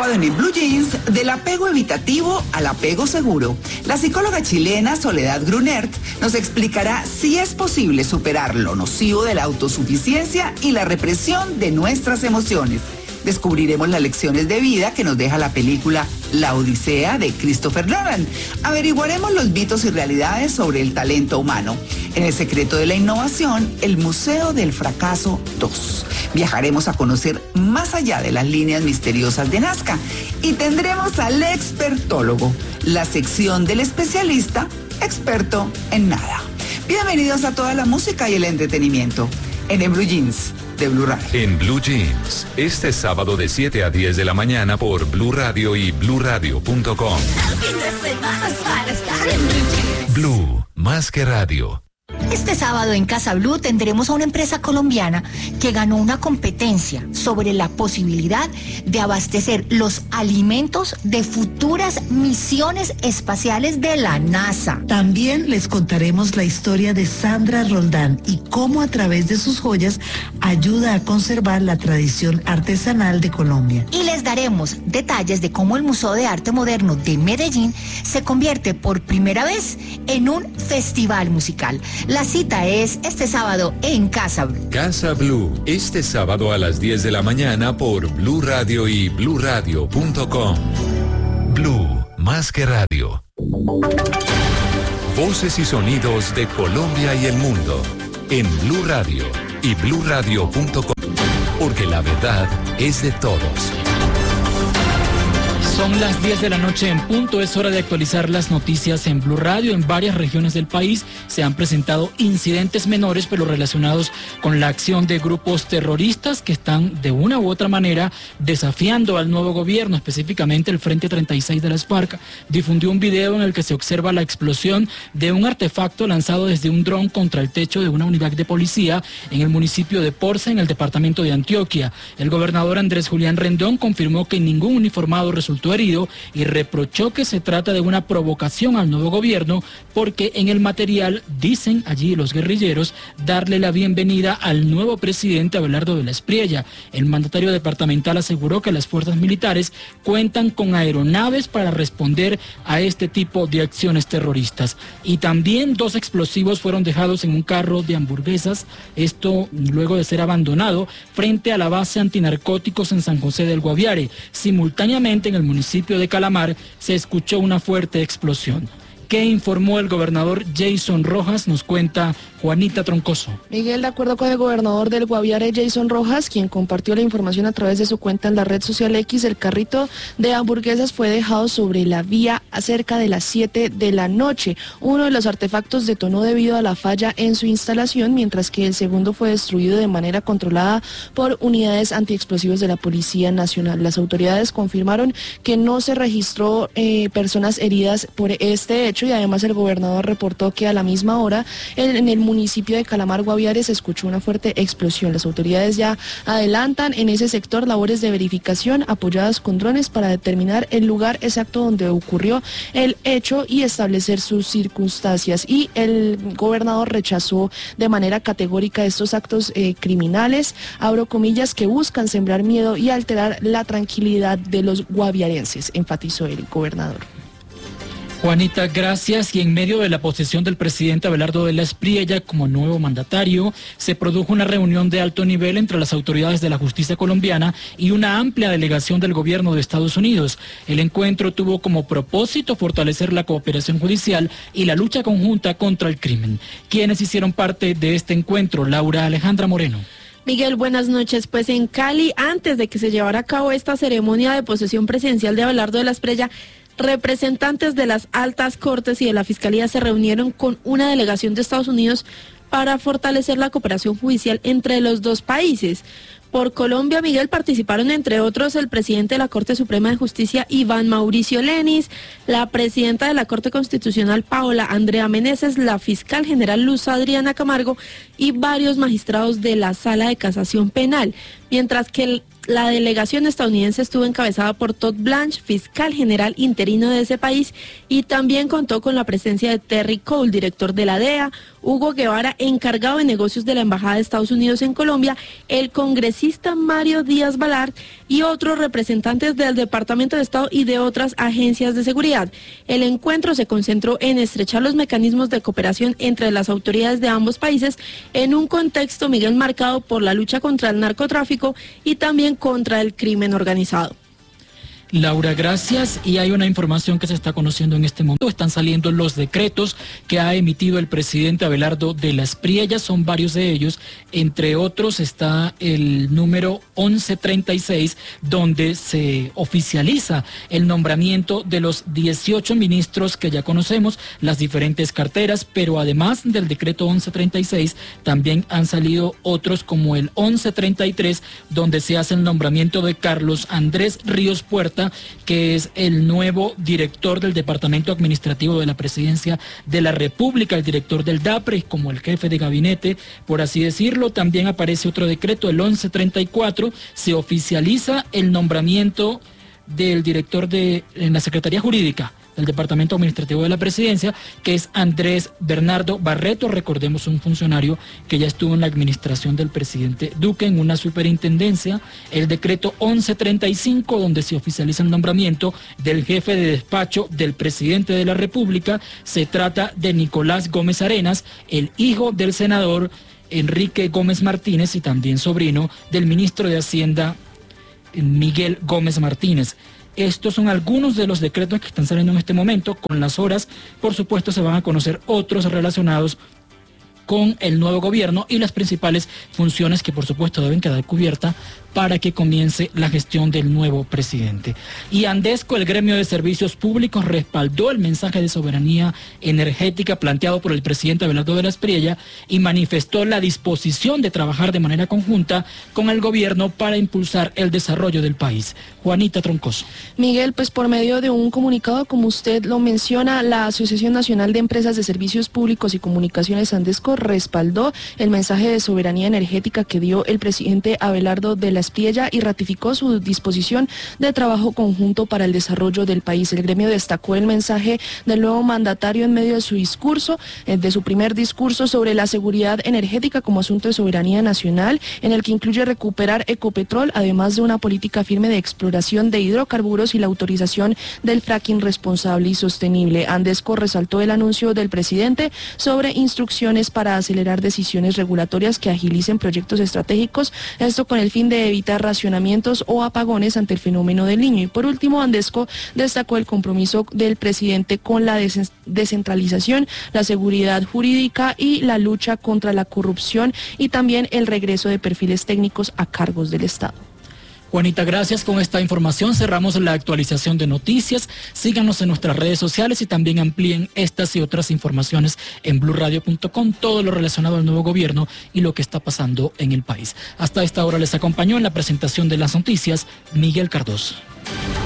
sábado en el Blue Jeans, del apego evitativo al apego seguro. La psicóloga chilena Soledad Grunert nos explicará si es posible superar lo nocivo de la autosuficiencia y la represión de nuestras emociones. Descubriremos las lecciones de vida que nos deja la película La Odisea de Christopher Nolan. Averiguaremos los mitos y realidades sobre el talento humano. En El secreto de la innovación, el Museo del Fracaso 2. Viajaremos a conocer más allá de las líneas misteriosas de Nazca y tendremos al expertólogo, la sección del especialista experto en nada. Bienvenidos a toda la música y el entretenimiento en el Blue Jeans de Blue Radio. En Blue Jeans, este sábado de 7 a 10 de la mañana por Blue Radio y BlueRadio.com. Blue, más que radio. Este sábado en Casa Blue tendremos a una empresa colombiana que ganó una competencia sobre la posibilidad de abastecer los alimentos de futuras misiones espaciales de la NASA. También les contaremos la historia de Sandra Roldán y cómo a través de sus joyas ayuda a conservar la tradición artesanal de Colombia. Y les daremos detalles de cómo el Museo de Arte Moderno de Medellín se convierte por primera vez en un festival musical. La cita es este sábado en Casa Blue. Casa Blue, este sábado a las 10 de la mañana por Blue Radio y BlueRadio.com. Blue, más que radio. Voces y sonidos de Colombia y el mundo en Blue Radio y BlueRadio.com. Porque la verdad es de todos. Son las 10 de la noche en punto, es hora de actualizar las noticias en Blue Radio. En varias regiones del país se han presentado incidentes menores, pero relacionados con la acción de grupos terroristas que están de una u otra manera desafiando al nuevo gobierno, específicamente el Frente 36 de las FARC. Difundió un video en el que se observa la explosión de un artefacto lanzado desde un dron contra el techo de una unidad de policía en el municipio de Porza, en el departamento de Antioquia. El gobernador Andrés Julián Rendón confirmó que ningún uniformado resultó herido y reprochó que se trata de una provocación al nuevo gobierno porque en el material dicen allí los guerrilleros darle la bienvenida al nuevo presidente Abelardo de la Espriella. El mandatario departamental aseguró que las fuerzas militares cuentan con aeronaves para responder a este tipo de acciones terroristas. Y también 2 explosivos fueron dejados en un carro de hamburguesas, esto luego de ser abandonado frente a la base antinarcóticos en San José del Guaviare. Simultáneamente en el municipio de Calamar se escuchó una fuerte explosión. ¿Qué informó el gobernador Jason Rojas? Nos cuenta Juanita Troncoso. Miguel, de acuerdo con el gobernador del Guaviare, Jason Rojas, quien compartió la información a través de su cuenta en la red social X, el carrito de hamburguesas fue dejado sobre la vía cerca de las 7 de la noche. Uno de los artefactos detonó debido a la falla en su instalación, mientras que el segundo fue destruido de manera controlada por unidades antiexplosivos de la Policía Nacional. Las autoridades confirmaron que no se registró personas heridas por este hecho y además el gobernador reportó que a la misma hora en el municipio de Calamar, Guaviare, se escuchó una fuerte explosión. Las autoridades ya adelantan en ese sector labores de verificación apoyadas con drones para determinar el lugar exacto donde ocurrió el hecho y establecer sus circunstancias. Y el gobernador rechazó de manera categórica estos actos criminales, abro comillas, que buscan sembrar miedo y alterar la tranquilidad de los guaviarenses, enfatizó el gobernador. Juanita, gracias. Y en medio de la posesión del presidente Abelardo de la Espriella como nuevo mandatario, se produjo una reunión de alto nivel entre las autoridades de la justicia colombiana y una amplia delegación del gobierno de Estados Unidos. El encuentro tuvo como propósito fortalecer la cooperación judicial y la lucha conjunta contra el crimen. ¿Quiénes hicieron parte de este encuentro? Laura Alejandra Moreno. Miguel, buenas noches. Pues en Cali, antes de que se llevara a cabo esta ceremonia de posesión presidencial de Abelardo de la Espriella, representantes de las altas cortes y de la Fiscalía se reunieron con una delegación de Estados Unidos para fortalecer la cooperación judicial entre los dos países. Por Colombia, Miguel, participaron entre otros el presidente de la Corte Suprema de Justicia, Iván Mauricio Lenis, la presidenta de la Corte Constitucional, Paola Andrea Meneses, la fiscal general Luz Adriana Camargo y varios magistrados de la Sala de Casación Penal, mientras que la delegación estadounidense estuvo encabezada por Todd Blanche, fiscal general interino de ese país, y también contó con la presencia de Terry Cole, director de la DEA, Hugo Guevara, encargado de negocios de la Embajada de Estados Unidos en Colombia, el congresista Mario Díaz Balart y otros representantes del Departamento de Estado y de otras agencias de seguridad. El encuentro se concentró en estrechar los mecanismos de cooperación entre las autoridades de ambos países en un contexto, Miguel, marcado por la lucha contra el narcotráfico y también contra el crimen organizado. Laura, gracias. Y hay una información que se está conociendo en este momento. Están saliendo los decretos que ha emitido el presidente Abelardo de la Espriella. Son varios de ellos. Entre otros está el número 1136, donde se oficializa el nombramiento de los 18 ministros que ya conocemos, las diferentes carteras, pero además del decreto 1136, también han salido otros como el 1133, donde se hace el nombramiento de Carlos Andrés Ríos Puerta, que es el nuevo director del Departamento Administrativo de la Presidencia de la República, el director del DAPRE, como el jefe de gabinete, por así decirlo. También aparece otro decreto, el 1134, se oficializa el nombramiento del director en la Secretaría Jurídica del Departamento Administrativo de la Presidencia, que es Andrés Bernardo Barreto, recordemos, un funcionario que ya estuvo en la administración del presidente Duque en una superintendencia. El decreto 1135, donde se oficializa el nombramiento del jefe de despacho del presidente de la República, se trata de Nicolás Gómez Arenas, el hijo del senador Enrique Gómez Martínez y también sobrino del ministro de Hacienda Miguel Gómez Martínez. Estos son algunos de los decretos que están saliendo en este momento. Con las horas, por supuesto, se van a conocer otros relacionados con el nuevo gobierno y las principales funciones que, por supuesto, deben quedar cubiertas para que comience la gestión del nuevo presidente. Y Andesco, el gremio de servicios públicos, respaldó el mensaje de soberanía energética planteado por el presidente Abelardo de la Espriella y manifestó la disposición de trabajar de manera conjunta con el gobierno para impulsar el desarrollo del país. Juanita Troncoso. Miguel, pues por medio de un comunicado, como usted lo menciona, la Asociación Nacional de Empresas de Servicios Públicos y Comunicaciones Andesco respaldó el mensaje de soberanía energética que dio el presidente Abelardo de la Espriella y ratificó su disposición de trabajo conjunto para el desarrollo del país. El gremio destacó el mensaje del nuevo mandatario en medio de su discurso, de su primer discurso sobre la seguridad energética como asunto de soberanía nacional, en el que incluye recuperar Ecopetrol, además de una política firme de exploración de hidrocarburos y la autorización del fracking responsable y sostenible. Andesco resaltó el anuncio del presidente sobre instrucciones para acelerar decisiones regulatorias que agilicen proyectos estratégicos, esto con el fin de evitar racionamientos o apagones ante el fenómeno del Niño. Y por último, Andesco destacó el compromiso del presidente con la descentralización, la seguridad jurídica y la lucha contra la corrupción y también el regreso de perfiles técnicos a cargos del Estado. Juanita, gracias. Con esta información cerramos la actualización de noticias. Síganos en nuestras redes sociales y también amplíen estas y otras informaciones en blurradio.com, todo lo relacionado al nuevo gobierno y lo que está pasando en el país. Hasta esta hora les acompañó en la presentación de las noticias Miguel Cardoso.